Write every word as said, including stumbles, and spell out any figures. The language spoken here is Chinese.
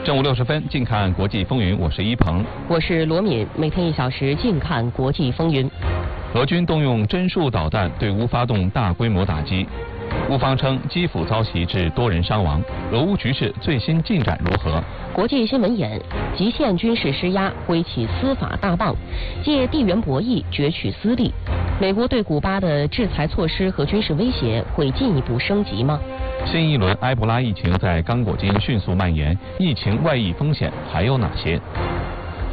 正午六十分，近看国际风云，我是一鹏， 我是罗敏。每天一小时，近看国际风云。 俄军动用针数导弹对乌发动大规模打击，乌方称基辅遭袭致多人伤亡。俄乌局势最新进展如何？ 国际新闻眼：极限军事施压，挥起司法大棒，借地缘博弈攫取私利。美国对古巴的制裁措施和军事威胁会进一步升级吗？ 新一轮埃博拉疫情在刚果金迅速蔓延，疫情外溢风险还有哪些？